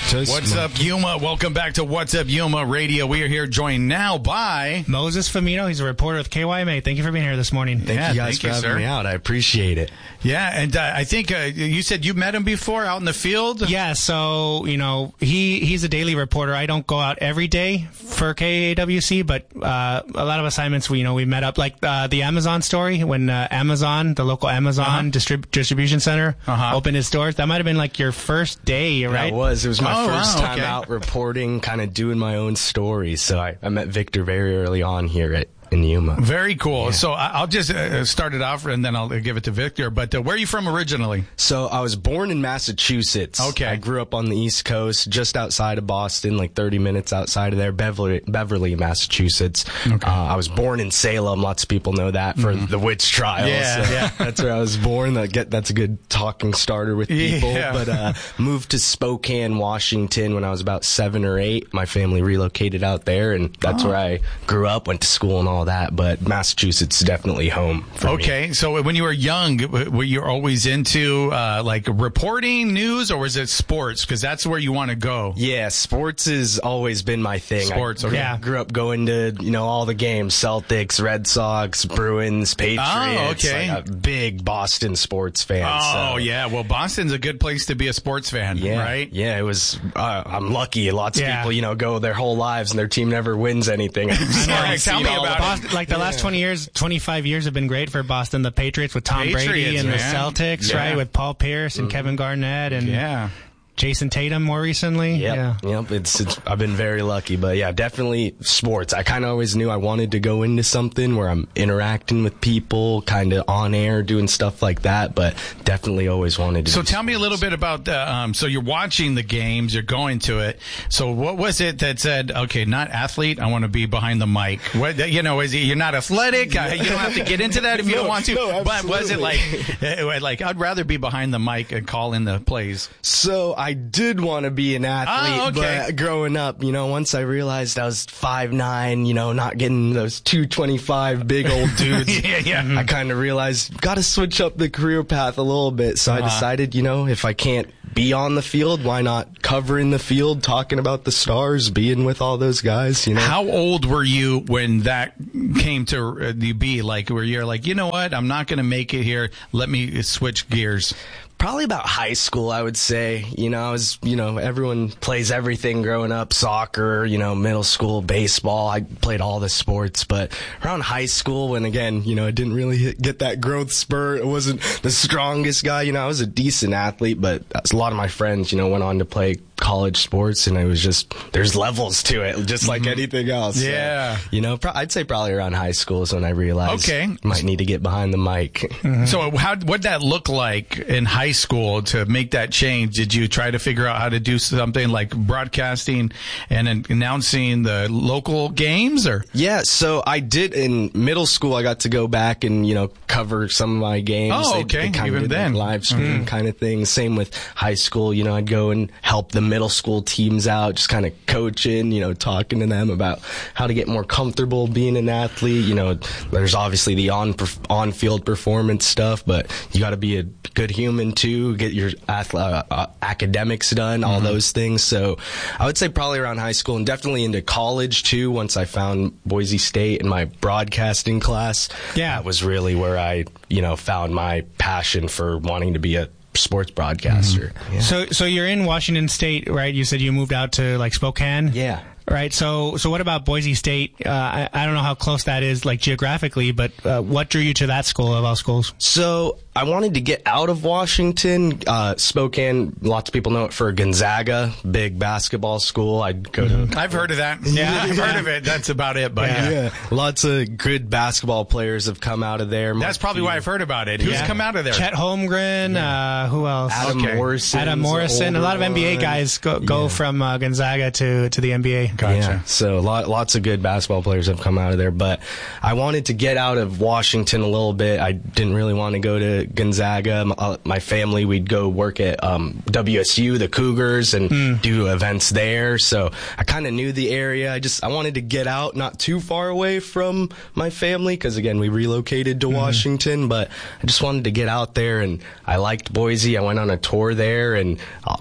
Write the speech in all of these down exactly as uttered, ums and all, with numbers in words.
Just What's up, Yuma? Welcome back to What's Up, Yuma Radio. We are here joined now by Moses Famino. He's a reporter with K Y M A. Thank you for being here this morning. Thank yeah, you guys thank for you, having sir. me out. I appreciate it. Yeah, and uh, I think uh, you said you met him before out in the field? Yeah, so, you know, he he's a daily reporter. I don't go out every day for K A W C, but uh, a lot of assignments, we, you know, we met up, like uh, the Amazon story, when uh, Amazon, the local Amazon Uh-huh. distrib- distribution center, Uh-huh. opened its doors. That might have been like your first day, right? It was. It was my Oh, first wow, time okay. out reporting, kind of doing my own story. So I, I met Victor very early on here at in Yuma. Very cool. So I- I'll just uh, start it off, and then I'll give it to Victor. But uh, where are you from originally? So I was born in Massachusetts. Okay. I grew up on the East Coast, just outside of Boston, like thirty minutes outside of there, Beverly, Beverly Massachusetts. Okay. Uh, I was born in Salem. Lots of people know that for the witch trials. Yeah, So yeah. That's where I was born. That get that's a good talking starter with people. Yeah. But uh, moved to Spokane, Washington when I was about seven or eight. My family relocated out there, and that's Oh. where I grew up, went to school and all that. But Massachusetts is definitely home for me. Okay, so when you were young, w- were you always into uh, like reporting news, or was it sports? Because that's where you want to go. Yeah, sports has always been my thing. Sports, I okay. Yeah. grew up going to, you know, all the games, Celtics, Red Sox, Bruins, Patriots. Oh, okay. Like a big Boston sports fan. Oh, so. yeah. Well, Boston's a good place to be a sports fan, Yeah, right? yeah, it was, uh, I'm lucky. Lots of Yeah. people, you know, go their whole lives and their team never wins anything. know. I've Tell seen me all about the- it. Boston, like the last twenty years, twenty-five years have been great for Boston. The Patriots with Tom Brady Patriots, and the man. Celtics, Yeah. right, with Paul Pierce and Kevin Garnett and Yeah. Jason Tatum more recently. Yep, Yeah. yep. It's, it's I've been very lucky, but yeah, definitely sports. I kind of always knew I wanted to go into something where I'm interacting with people, kind of on air, doing stuff like that. But definitely always wanted to. So do tell me a sports. little bit about the, um, so you're watching the games, you're going to it. So what was it that said, okay, not athlete, I want to be behind the mic? What, you know, is it, you're not athletic? Uh, you don't have to get into that if you No, don't want to. no, but was it absolutely. like, uh, like, I'd rather be behind the mic and call in the plays? So I did want to be an athlete, Oh, okay. but growing up, you know, once I realized I was five nine, you know, not getting those two twenty-five big old dudes, Yeah, yeah. I kind of realized got to switch up the career path a little bit. So Uh-huh. I decided, you know, if I can't be on the field, why not covering the field, talking about the stars, being with all those guys, you know? How old were you when that came to uh, you be like, where you're like, you know what, I'm not going to make it here. Let me switch gears. Probably about high school, I would say. You know, I was, you know, everyone plays everything growing up, soccer, you know, middle school, baseball. I played all the sports, but around high school, when again, you know, I didn't really hit, get that growth spurt. I wasn't the strongest guy. You know, I was a decent athlete, but a lot of my friends, you know, went on to play college sports, and it was just, there's levels to it, just like anything else. So, Yeah. you know, pro- I'd say probably around high school is when I realized Okay. might need to get behind the mic. So how what'd that look like in high school to make that change? Did you try to figure out how to do something like broadcasting and an- announcing the local games, or? Yeah, so I did in middle school. I got to go back and, you know, cover some of my games. Oh, They- okay. they kinda Even did, like, then. live stream kind of thing. Same with high school. You know, I'd go and help the middle school teams out, just kind of coaching, you know, talking to them about how to get more comfortable being an athlete. You know, there's obviously the on on field performance stuff, but you got to be a good human too. Get your ath- uh, uh, academics done, all those things. So I would say probably around high school, and definitely into college too. Once I found Boise State in my broadcasting class, Yeah. that was really where I, you know, found my passion for wanting to be a sports broadcaster. Yeah. So, so you're in Washington State, right? You said you moved out to like Spokane. Yeah. Right. So, so what about Boise State? Uh, I, I don't know how close that is, like geographically, but uh, what drew you to that school of all schools? So I wanted to get out of Washington. Uh, Spokane, lots of people know it for Gonzaga, big basketball school. I'd go to. I've heard of that. Yeah, I've heard of it. That's about it. But yeah. Yeah, lots of good basketball players have come out of there. That's probably why I've heard about it. Who's Yeah. come out of there? Chet Holmgren. Uh, who else? Adam Okay. Morrison. Adam Morrison. A lot of N B A guys go, go Yeah. from uh, Gonzaga to, to the N B A. Gotcha. Yeah, so lot, lots of good basketball players have come out of there. But I wanted to get out of Washington a little bit. I didn't really want to go to Gonzaga. My, uh, my family, we'd go work at um, W S U, the Cougars, and Mm. do events there. So I kind of knew the area. I just I wanted to get out, not too far away from my family, because again we relocated to mm. Washington. But I just wanted to get out there, and I liked Boise. I went on a tour there, and uh,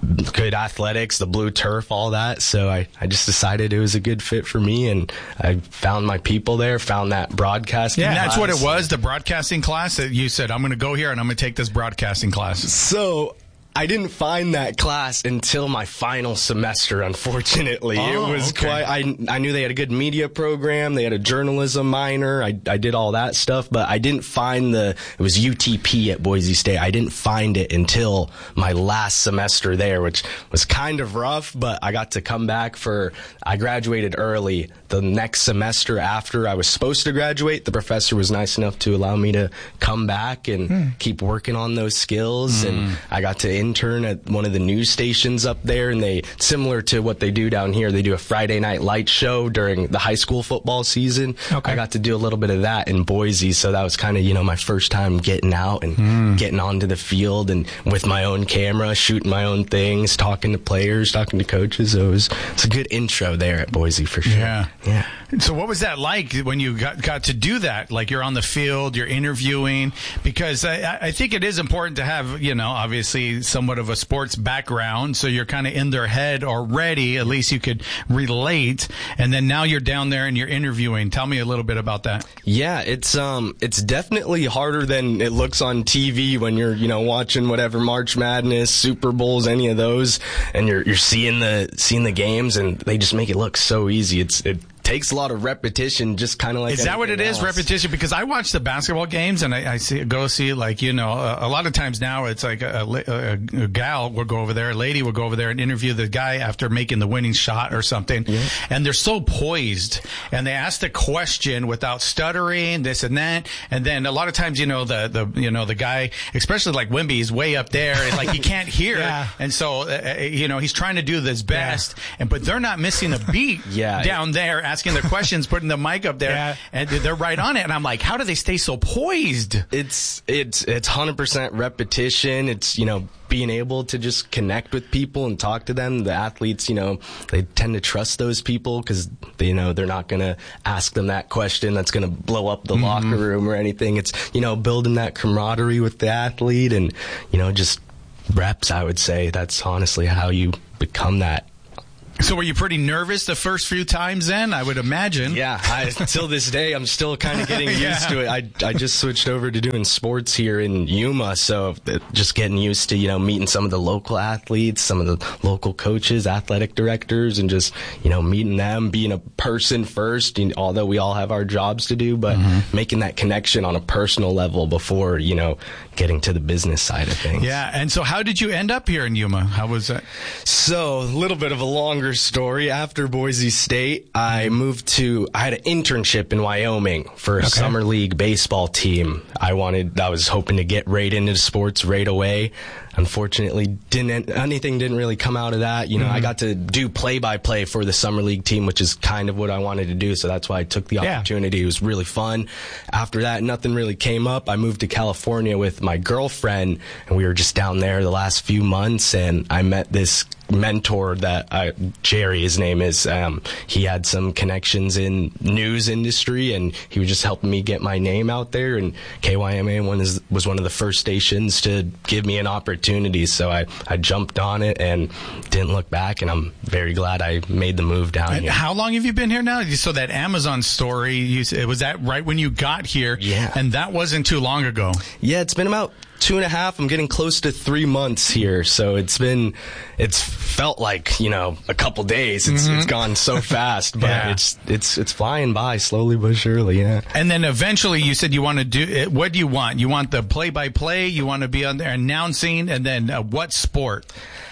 good athletics, the blue turf, all that. So I, I just decided it was a good fit for me, and I found my people there, found that broadcasting Yeah, that's class. what it was, the broadcasting class that you said, I'm going to go here and I'm going to take this broadcasting class. So I didn't find that class until my final semester, unfortunately. Oh, it was okay. quite, I, I knew they had a good media program. They had a journalism minor. I, I did all that stuff, but I didn't find the, it was U T P at Boise State. I didn't find it until my last semester there, which was kind of rough, but I got to come back for, I graduated early. The next semester after I was supposed to graduate, the professor was nice enough to allow me to come back and hmm. keep working on those skills. Mm. And I got to intern at one of the news stations up there, and they, similar to what they do down here, they do a Friday night light show during the high school football season. Okay. I got to do a little bit of that in Boise, so that was kind of, you know, my first time getting out and mm. getting onto the field and with my own camera, shooting my own things, talking to players, talking to coaches. So it was, it's a good intro there at Boise for sure. Yeah. Yeah. So what was that like when you got, got to do that? Like you're on the field, you're interviewing, because I, I think it is important to have, you know, obviously somewhat of a sports background. So you're kind of in their head already. At least you could relate. And then now you're down there and you're interviewing. Tell me a little bit about that. Yeah, it's, um, it's definitely harder than it looks on T V when you're, you know, watching whatever March Madness, Super Bowls, any of those, and you're, you're seeing the, seeing the games, and they just make it look so easy. It's, it, takes a lot of repetition, just kind of like. Is that what it else. is, repetition? Because I watch the basketball games and I, I see go see like you know a, a lot of times now it's like a, a, a gal will go over there, a lady will go over there and interview the guy after making the winning shot or something, yeah. and they're so poised and they ask the question without stuttering, this and that, and then a lot of times you know the the you know the guy, especially like Wimby, is way up there and like he can't hear, yeah. and so uh, you know he's trying to do his best, yeah. and but they're not missing a beat yeah. down there. Asking their questions, putting the mic up there, yeah. and they're right on it. And I'm like, how do they stay so poised? It's it's it's one hundred percent repetition. It's, you know, being able to just connect with people and talk to them. The athletes, you know, they tend to trust those people because they you know they're not going to ask them that question that's going to blow up the mm-hmm. locker room or anything. It's, you know, building that camaraderie with the athlete and, you know, just reps, I would say. That's honestly how you become that. So were you pretty nervous the first few times then, I would imagine? Yeah, I, till this day, I'm still kind of getting yeah. used to it. I, I just switched over to doing sports here in Yuma, so just getting used to, you know, meeting some of the local athletes, some of the local coaches, athletic directors, and just, you know, meeting them, being a person first, you know, although we all have our jobs to do, but mm-hmm. making that connection on a personal level before, you know, getting to the business side of things. Yeah, and so how did you end up here in Yuma? How was that? So, a little bit of a longer story. After Boise State, I moved to, I had an internship in Wyoming for a okay. summer league baseball team. I wanted, I was hoping to get right into sports right away. Unfortunately, didn't anything didn't really come out of that. You know, mm-hmm. I got to do play-by-play for the summer league team, which is kind of what I wanted to do. So that's why I took the opportunity. Yeah. It was really fun. After that, nothing really came up. I moved to California with my girlfriend, and we were just down there the last few months. And I met this mentor that I, Jerry, his name is. Um, he had some connections in news industry, and he was just helping me get my name out there. And K Y M A one is, was one of the first stations to give me an opportunity. So I, I jumped on it and didn't look back, and I'm very glad I made the move down and here. How long have you been here now? So that Amazon story, you, was that right when you got here? Yeah. And that wasn't too long ago. Yeah, it's been about two and a half. I'm getting close to three months here. So it's been, it's felt like, you know, a couple days. It's mm-hmm. it's gone so fast, but yeah. it's it's it's flying by slowly but surely. Yeah. And then eventually, you said you want to do. What do you want? You want the play-by-play? You want to be on there announcing, and then uh, what sport?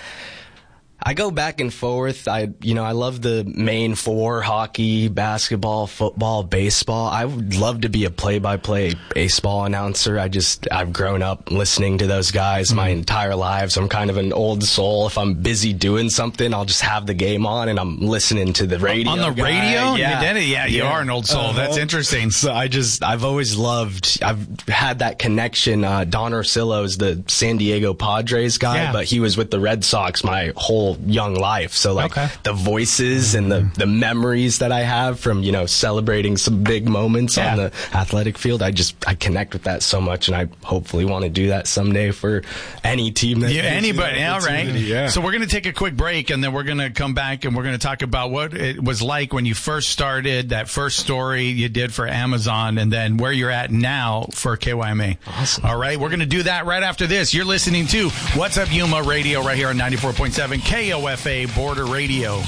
I go back and forth. I, you know, I love the main four: hockey, basketball, football, baseball. I would love to be a play-by-play baseball announcer. I just, I've grown up listening to those guys mm-hmm. my entire life. So I'm kind of an old soul. If I'm busy doing something, I'll just have the game on and I'm listening to the radio. On the guy. radio? Yeah. You did it? Yeah, you yeah. are an old soul. Uh-huh. That's interesting. So I just, I've always loved, I've had that connection. Uh, Don Orsillo is the San Diego Padres guy, yeah. but he was with the Red Sox my whole whole young life. So like Okay. the voices and the, the memories that I have from, you know, celebrating some big moments Yeah. on the athletic field, I just, I connect with that so much, and I hopefully want to do that someday for any team that Yeah, gives me anybody. the All right. opportunity. Yeah. So we're going to take a quick break, and then we're going to come back, and we're going to talk about what it was like when you first started, that first story you did for Amazon, and then where you're at now for K Y M A. Awesome. All right. We're going to do that right after this. You're listening to What's Up Yuma Radio right here on ninety-four point seven K O F A Border Radio.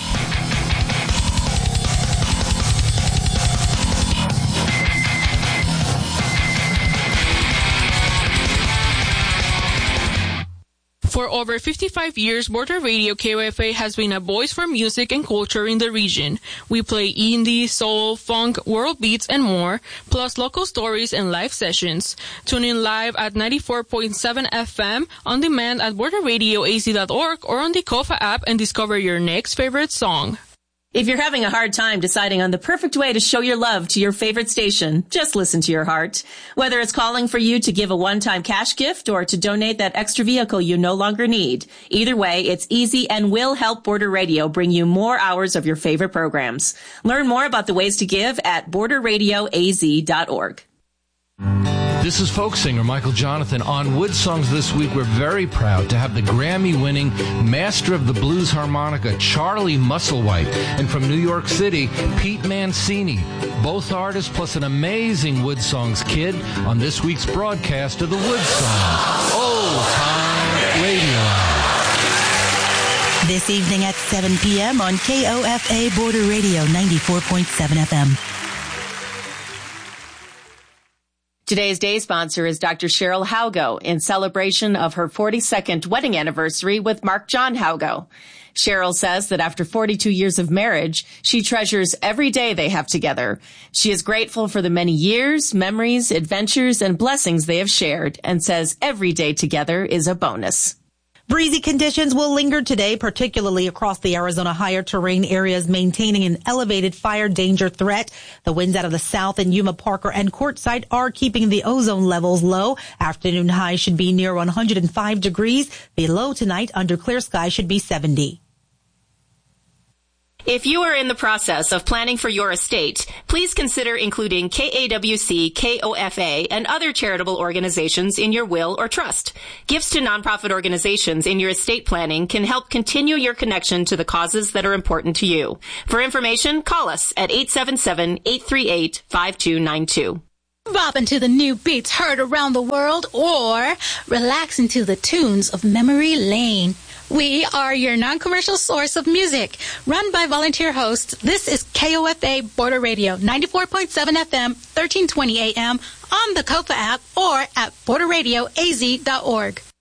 For over fifty-five years, Border Radio K O F A has been a voice for music and culture in the region. We play indie, soul, funk, world beats, and more, plus local stories and live sessions. Tune in live at ninety-four point seven F M, on demand at border radio a z dot org, or on the Kofa app, and discover your next favorite song. If you're having a hard time deciding on the perfect way to show your love to your favorite station, just listen to your heart. Whether it's calling for you to give a one-time cash gift or to donate that extra vehicle you no longer need, either way, it's easy and will help Border Radio bring you more hours of your favorite programs. Learn more about the ways to give at border radio a z dot org. This is folk singer Michael Jonathan. On Wood Songs this week, we're very proud to have the Grammy-winning master of the blues harmonica, Charlie Musselwhite, and from New York City, Pete Mancini. Both artists plus an amazing Wood Songs kid on this week's broadcast of the Wood Songs Old Time Radio Hour. This evening at seven p.m. on K O F A Border Radio ninety-four point seven F M. Today's day sponsor is Doctor Cheryl Haugo in celebration of her forty-second wedding anniversary with Mark John Haugo. Cheryl says that after forty-two years of marriage, she treasures every day they have together. She is grateful for the many years, memories, adventures, and blessings they have shared, and says every day together is a bonus. Breezy conditions will linger today, particularly across the Arizona higher terrain areas, maintaining an elevated fire danger threat. The winds out of the south in Yuma, Parker, and Quartzsite are keeping the ozone levels low. Afternoon high should be near one hundred five degrees. The low tonight under clear sky should be seventy. If you are in the process of planning for your estate, please consider including K A W C, K O F A, and other charitable organizations in your will or trust. Gifts to nonprofit organizations in your estate planning can help continue your connection to the causes that are important to you. For information, call us at eight seven seven, eight three eight, five two nine two. Bopping to the new beats heard around the world, or relaxing to the tunes of Memory Lane. We are your non-commercial source of music. Run by volunteer hosts, this is K O F A Border Radio, ninety-four point seven F M, thirteen twenty A M, on the Kofa app, or at border radio a z dot org.